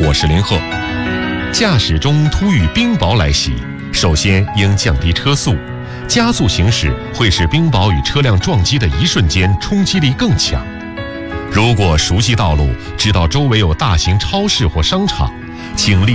我是林鹤。驾驶中突遇冰雹来袭，首先应降低车速，加速行驶会使冰雹与车辆撞击的一瞬间冲击力更强。如果熟悉道路，知道周围有大型超市或商场，请立